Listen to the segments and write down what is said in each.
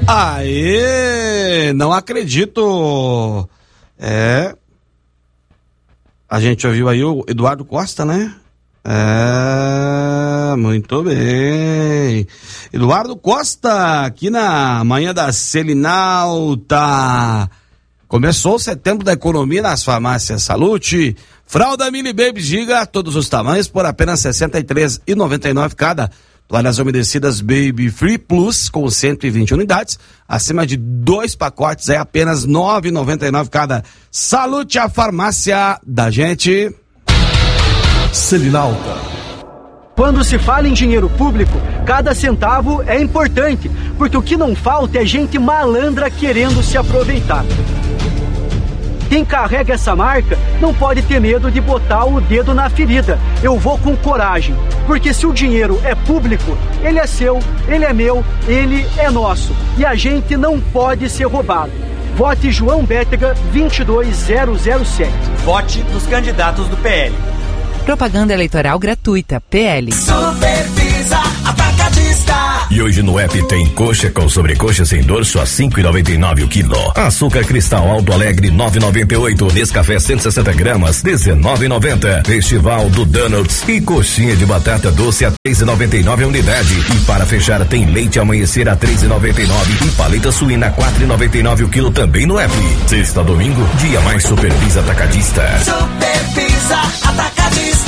Aê, não acredito. A gente ouviu aí o Eduardo Costa, né? Muito bem. Eduardo Costa, aqui na manhã da Selinalta. Começou o setembro da economia nas farmácias Salute. Fralda Mini Baby Giga, todos os tamanhos, por apenas R$ 63,99 cada. Toalhas umedecidas Baby Free Plus, com 120 unidades. Acima de 2 pacotes, é apenas R$ 9,99 cada. Salute, a farmácia da gente. Selinalta. Quando se fala em dinheiro público, cada centavo é importante, porque o que não falta é gente malandra querendo se aproveitar. Quem carrega essa marca não pode ter medo de botar o dedo na ferida. Eu vou com coragem, porque se o dinheiro é público, ele é seu, ele é meu, ele é nosso. E a gente não pode ser roubado. Vote João Bétega 22007. Vote nos candidatos do PL. Propaganda eleitoral gratuita, PL. Supervisa Atacadista. E hoje no app tem coxa com sobrecoxa sem dor, só R$5,99 o quilo. Açúcar Cristal Alto Alegre 9,98. Nescafé 160 gramas, R$19,90. Festival do Donuts e coxinha de batata doce a R$3,99 a unidade. E para fechar tem leite amanhecer a R$3,99 e paleta suína a R$4,99 o quilo também no app. Sexta a domingo, dia mais Supervisa Atacadista. Supervisa Atacadista.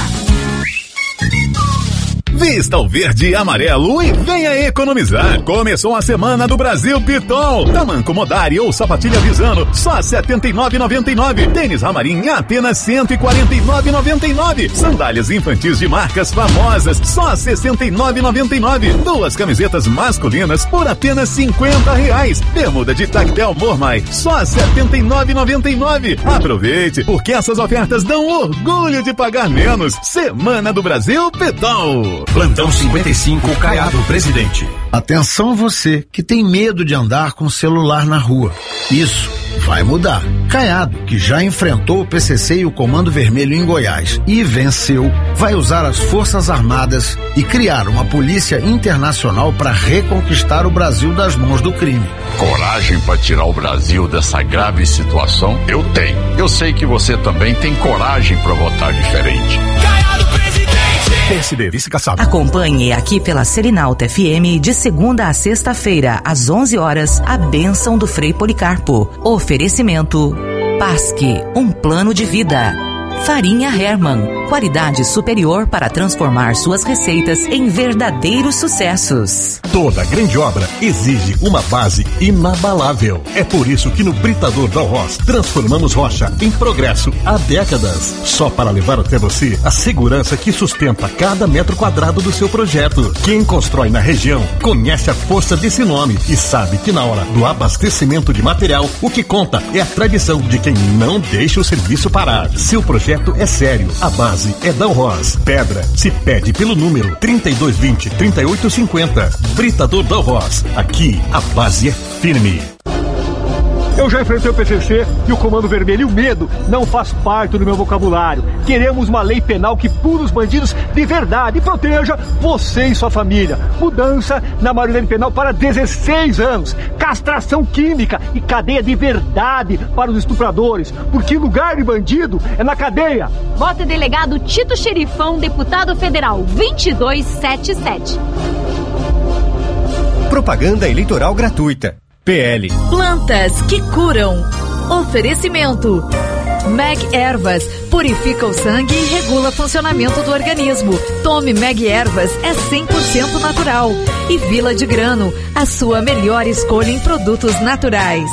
Vista o verde e amarelo e venha economizar. Começou a semana do Brasil Pitol. Tamanco Modari ou sapatilha Visano, só R$ 79,99. Tênis Ramarim, apenas R$ 149,99. Sandálias infantis de marcas famosas, só R$ 69,99. Duas camisetas masculinas por apenas R$ 50. Bermuda de tactel Mormai, só R$ 79,99. Aproveite, porque essas ofertas dão orgulho de pagar menos. Semana do Brasil Pitol. Plantão 55, Caiado Presidente. Atenção você que tem medo de andar com o celular na rua. Isso vai mudar. Caiado, que já enfrentou o PCC e o Comando Vermelho em Goiás e venceu, vai usar as Forças Armadas e criar uma polícia internacional para reconquistar o Brasil das mãos do crime. Coragem para tirar o Brasil dessa grave situação? Eu tenho. Eu sei que você também tem coragem para votar diferente. Caiado Presidente. PSD, vice-caçado. Acompanhe aqui pela Selinalta FM de segunda a sexta-feira, às 11 horas, a bênção do Frei Policarpo. Oferecimento Pasque, um plano de vida. Farinha Hermann, qualidade superior para transformar suas receitas em verdadeiros sucessos. Toda grande obra exige uma base inabalável. É por isso que no Britador Dalros transformamos rocha em progresso há décadas. Só para levar até você a segurança que sustenta cada metro quadrado do seu projeto. Quem constrói na região conhece a força desse nome e sabe que na hora do abastecimento de material, o que conta é a tradição de quem não deixa o serviço parar. Seu projeto é sério. A base é Dalros. Pedra se pede pelo número 3220-3850. Britador Dalros. Aqui a base é firme. Eu já enfrentei o PCC e o Comando Vermelho. E o medo não faz parte do meu vocabulário. Queremos uma lei penal que pune os bandidos de verdade e proteja você e sua família. Mudança na maioridade penal para 16 anos. Castração química e cadeia de verdade para os estupradores. Porque lugar de bandido é na cadeia. Vota delegado Tito Xerifão, deputado federal 2277. Propaganda eleitoral gratuita. PL. Plantas que curam. Oferecimento. Meg Ervas purifica o sangue e regula funcionamento do organismo. Tome Meg Ervas, é 100% natural. E Vila de Grano, a sua melhor escolha em produtos naturais.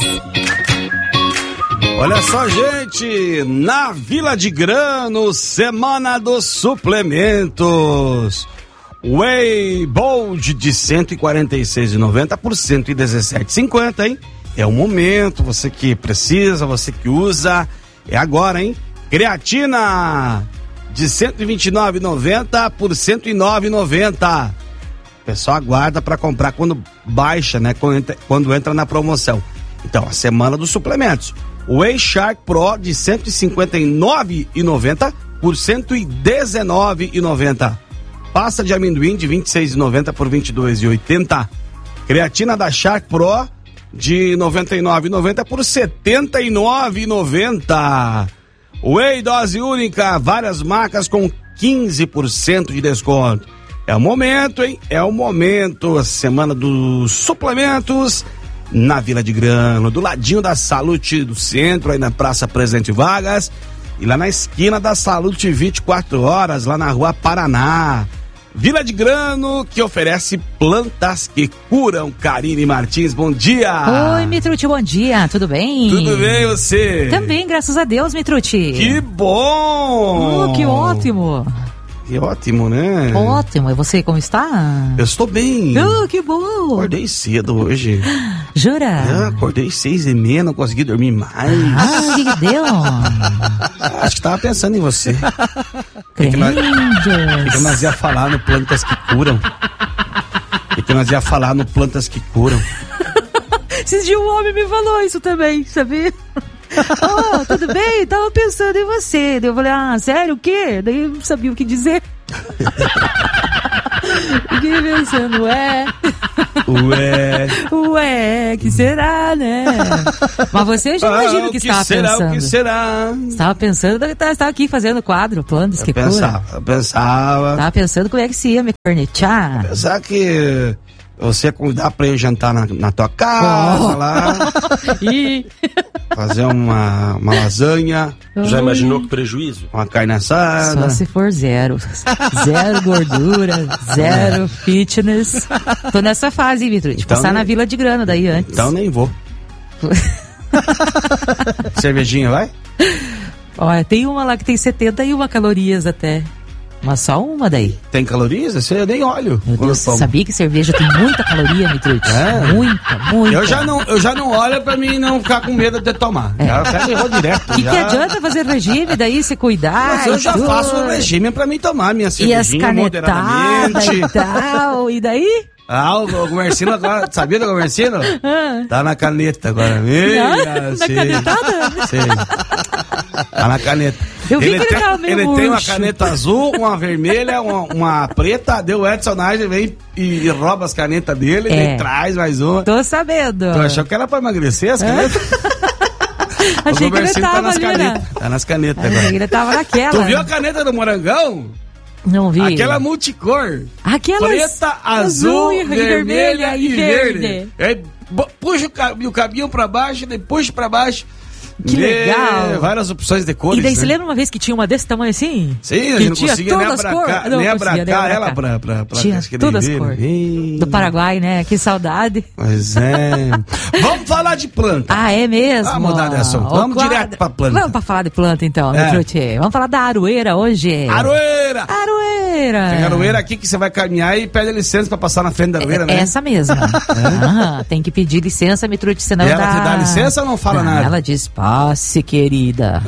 Olha só, gente, na Vila de Grano, Semana dos Suplementos. Whey Bold de R$146,90 por R$117,50, hein? É o momento, você que precisa, você que usa, é agora, hein? Creatina de R$129,90 por R$109,90. O pessoal aguarda para comprar quando baixa, né? Quando entra na promoção. Então, a semana dos suplementos. Whey Shark Pro de R$159,90 por R$119,90. Pasta de amendoim de R$26,90 por R$22,80. Creatina da Shark Pro de R$ 99,90 por R$ 79,90. Whey dose única, várias marcas com 15% de desconto. É o momento, hein? É o momento. A semana dos suplementos na Vila de Grano, do ladinho da Salute do Centro, aí na Praça Presidente Vargas, e lá na esquina da Salute 24 horas, lá na Rua Paraná. Vila de Grano, que oferece plantas que curam. Karine Martins, bom dia! Oi, Mitruti, bom dia, tudo bem? Tudo bem, você? Também, graças a Deus, Mitruti. Que bom! Que ótimo! Que ótimo, né? Ótimo, e você, como está? Eu estou bem. Que bom! Acordei cedo hoje. Jura? Acordei 6h30, não consegui dormir mais. O que deu? Acho que tava pensando em você. O que nós ia falar no Plantas que Curam? O que nós ia falar no Plantas que Curam? Esses dias um homem me falou isso também, sabia? Tudo bem? Tava pensando em você. Daí eu falei, sério, o quê? Daí eu não sabia o que dizer. Fiquei pensando, Ué, que será, né? Mas você já imagina o que estava pensando. O que será? Estava pensando, estava aqui fazendo quadro, planos que curam. Eu pensava. Estava pensando como é que se ia me cornetear. Pensar que você ia convidar pra eu jantar na tua casa lá. Fazer uma lasanha. Já imaginou que prejuízo? Uma carne assada. Só se for zero. Zero gordura, zero fitness. Tô nessa fase, hein, Vitor? De então, passar na Vila de Grano daí antes. Então nem vou. Cervejinha, vai? Olha, tem uma lá que tem 71 calorias até. Mas só uma daí. Tem calorias? Esse eu nem olho. Meu Deus, sabia que cerveja tem muita caloria, Mitruti? Muita. Eu já não olho pra mim não ficar com medo de tomar. Já até errou direto. Que adianta fazer regime daí, se cuidar? Mas eu já faço o regime pra mim tomar minha cervejinha moderadamente. E tal, e daí? O Gomercino agora, sabia do Gomercino? Tá na caneta agora. Na canetada? Sim. Tá na caneta. Eu vi que ele tava meio murcho. Tem uma caneta azul, uma vermelha, uma preta. Deu o Edson Nage, vem e rouba as canetas dele, e traz mais uma. Tô sabendo. Tu achou que era pra emagrecer as canetas? Achei que ele tava ali, né? Tá nas canetas agora. Ele tava naquela. Tu viu a caneta do Morangão? Não vi. Aquela multicor. Aquelas preta, azul, vermelha e verde. Aí, puxa o cabinho pra baixo, daí puxa pra baixo. Que legal. Várias opções de cores. E daí você lembra uma vez que tinha uma desse tamanho assim? Sim, a gente não conseguia nem abracar ela pra tinha todas as cores. Do Paraguai, né? Que saudade. Pois é. Vamos falar de planta. É mesmo? Vamos mudar de assunto. Vamos direto pra planta. Vamos pra falar de planta então, Vamos falar da aroeira hoje. Aroeira! Tem aroeira aqui que você vai caminhar e pede licença pra passar na frente da aroeira, né? Essa mesma. Tem que pedir licença, Mitruti, senão ela te dá licença ou não fala nada? Ela diz, passe, querida.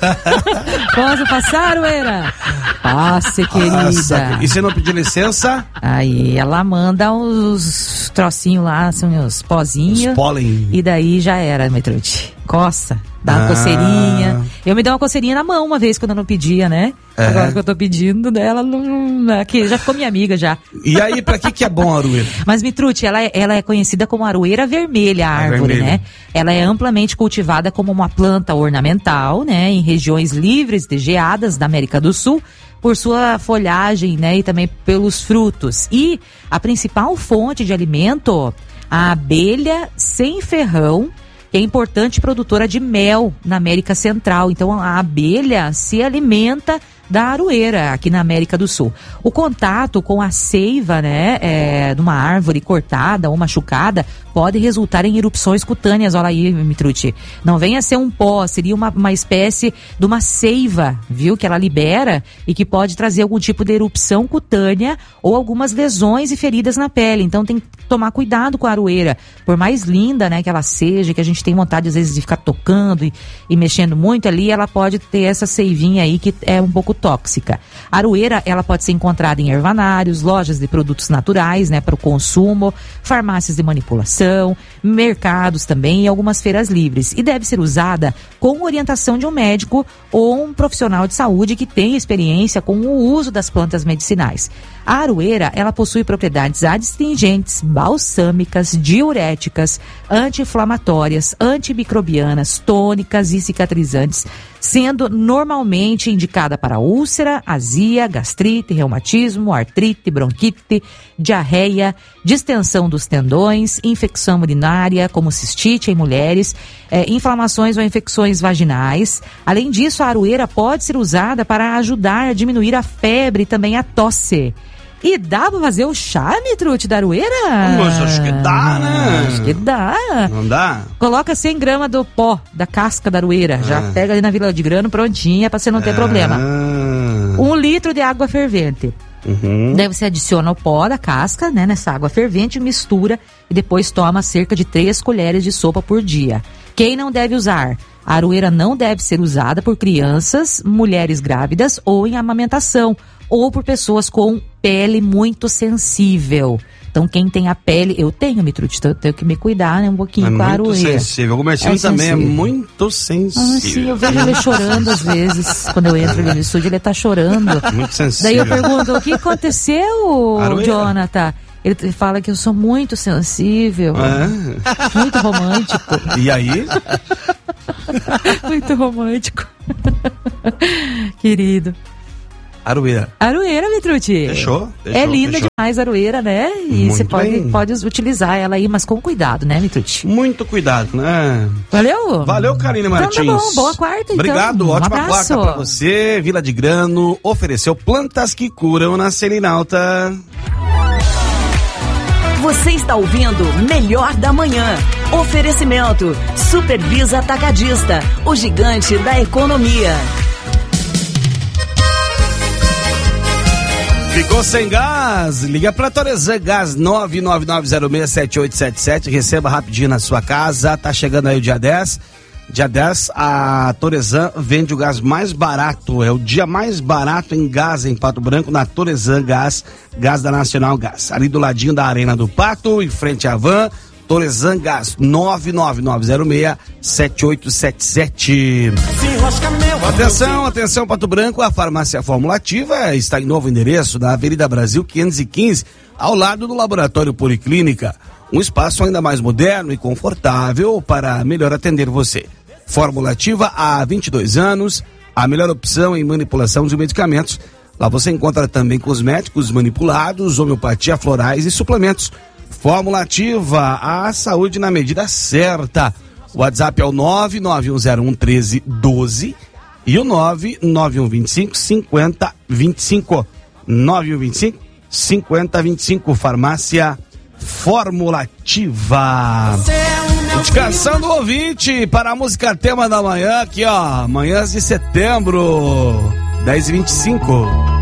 Posso passar, aroeira? Passe, querida. E se não pedir licença? Aí ela manda uns trocinhos lá, assim, uns pozinhos. Os pólen. E daí já era, Mitruti. Coça. Dá uma coceirinha. Eu me dei uma coceirinha na mão uma vez quando eu não pedia, né? Agora que eu tô pedindo, ela não. Aqui, já ficou minha amiga já. E aí, pra que é bom a aroeira? Mas, Mitruti, ela é conhecida como aroeira vermelha, a árvore, vermelha, né? Ela é amplamente cultivada como uma planta ornamental, né? Em regiões livres de geadas da América do Sul, por sua folhagem, né? E também pelos frutos. E a principal fonte de alimento, a abelha sem ferrão, que é importante produtora de mel na América Central. Então a abelha se alimenta da aroeira aqui na América do Sul. O contato com a seiva, né, de uma árvore cortada ou machucada pode resultar em erupções cutâneas. Olha aí, Mitruti. Não venha ser um pó, seria uma espécie de uma seiva, viu? Que ela libera e que pode trazer algum tipo de erupção cutânea ou algumas lesões e feridas na pele. Então tem que tomar cuidado com a aroeira. Por mais linda, né, que ela seja, que a gente tem vontade às vezes de ficar tocando e mexendo muito ali, ela pode ter essa seivinha aí que é um pouco tóxica. A aroeira, ela pode ser encontrada em ervanários, lojas de produtos naturais, né, para o consumo, farmácias de manipulação, mercados também e algumas feiras livres. E deve ser usada com orientação de um médico ou um profissional de saúde que tenha experiência com o uso das plantas medicinais. A aroeira, ela possui propriedades adstringentes, balsâmicas, diuréticas, anti-inflamatórias, antimicrobianas, tônicas e cicatrizantes, sendo normalmente indicada para úlcera, azia, gastrite, reumatismo, artrite, bronquite, diarreia, distensão dos tendões, infecção urinária, como cistite em mulheres, inflamações ou infecções vaginais. Além disso, a aroeira pode ser usada para ajudar a diminuir a febre e também a tosse. E dá pra fazer o chá, Mitrute, da aroeira? Mas acho que dá, né? Acho que dá. Não dá? Coloca 100 gramas do pó, da casca da aroeira. Já pega ali na Vila de Grano, prontinha, pra você não ter problema. 1 litro de água fervente. Daí você adiciona o pó da casca, né, nessa água fervente, mistura e depois toma cerca de 3 colheres de sopa por dia. Quem não deve usar? A aroeira não deve ser usada por crianças, mulheres grávidas ou em amamentação, ou por pessoas com pele muito sensível. Então, quem tem a pele... Eu tenho, Mitrute, então eu tenho que me cuidar, né? Um pouquinho com a aroeira. Muito sensível. O Marcinho também é muito sensível. Sim, eu vejo ele chorando às vezes. Quando eu entro ali no estúdio, ele tá chorando. Muito sensível. Daí eu pergunto, o que aconteceu, Aroeira. Jonathan? Ele fala que eu sou muito sensível. Muito romântico. E aí? Muito romântico. Querido. Aroeira. Aroeira, Mitrute. Fechou. É linda demais a aroeira, né? E Muito você bem. pode utilizar ela aí, mas com cuidado, né, Mitrute? Muito cuidado, né? Valeu? Valeu, Karine Martins. Então tá bom, boa quarta, então. Obrigado, ótima abraço. quarta pra você. Vila de Grano ofereceu plantas que curam na Selinalta. Você está ouvindo Melhor da Manhã. Oferecimento Supervisa Atacadista, o gigante da economia. Ficou sem gás? Liga pra Torezan Gás 999067877. Receba rapidinho na sua casa. Tá chegando aí o dia 10. Dia 10, a Torezan vende o gás mais barato. É o dia mais barato em gás em Pato Branco, na Torezan Gás, gás da Nacional Gás. Ali do ladinho da Arena do Pato, em frente à van. Torezan Gás 999067877. Atenção Pato Branco, a farmácia Fórmula Ativa está em novo endereço na Avenida Brasil 515, ao lado do Laboratório Policlínica. Um espaço ainda mais moderno e confortável para melhor atender você. Fórmula Ativa há 22 anos, a melhor opção em manipulação de medicamentos. Lá você encontra também cosméticos manipulados, homeopatia, florais e suplementos. Fórmula Ativa, a saúde na medida certa. O WhatsApp é o 991011312 e o 991255025. 9125-5025, farmácia Fórmula Ativa. Indicação do ouvinte para a música tema da manhã, aqui ó, manhãs de setembro, 10h25.